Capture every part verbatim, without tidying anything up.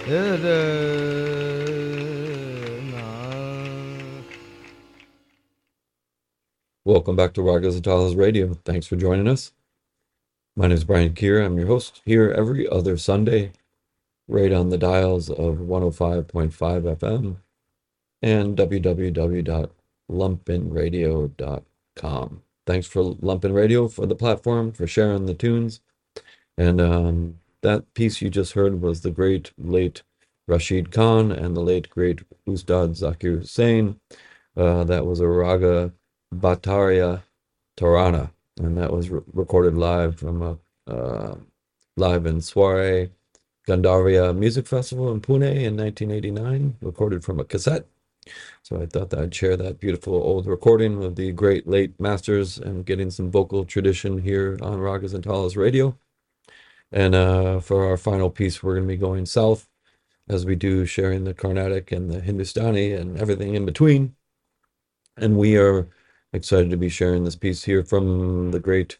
Welcome back to Ragas and Talas Radio. Thanks for joining us. My name is Brian Kier. I'm your host here every other Sunday, right on the dials of one oh five point five F M and w w w dot lumpin radio dot com. Thanks for Lumpin Radio for the platform, for sharing the tunes. And um, that piece you just heard was the great late Rashid Khan and the late great Ustad Zakir Hussain. Uh, that was a raga Bhattaria Tarana, and that was re- recorded live from a uh, live in Soiree Gandharva Music Festival in Pune in nineteen eighty-nine, recorded from a cassette. So I thought that I'd share that beautiful old recording with the great late masters and getting some vocal tradition here on Ragas and Talas Radio. And uh, for our final piece, we're going to be going south as we do, sharing the Carnatic and the Hindustani and everything in between. And we are excited to be sharing this piece here from the great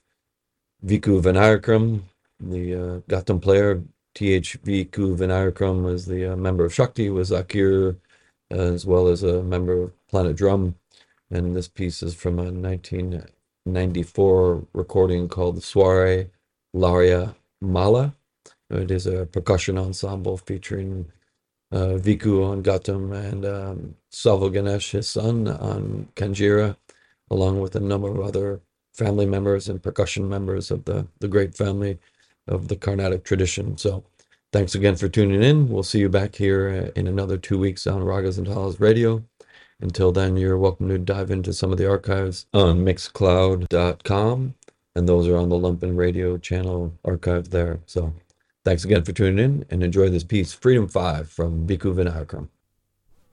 Viku Vinayakram, the uh, Ghatam player. T H Viku Vinayakram was the uh, member of Shakti, was Zakir, uh, as well as a member of Planet Drum. And this piece is from a nineteen ninety-four recording called the Soiree Laria Mala. It is a percussion ensemble featuring uh, Viku on Ghatam and um, Salvo Ganesh, his son, on Kanjira, along with a number of other family members and percussion members of the, the great family of the Carnatic tradition. So thanks again for tuning in. We'll see you back here in another two weeks on Ragas and Talas Radio. Until then, you're welcome to dive into some of the archives on mixcloud dot com, and those are on the Lumpin Radio channel archive there. So thanks again for tuning in, and enjoy this piece, Freedom five, from Bhikkhu Vinayakram.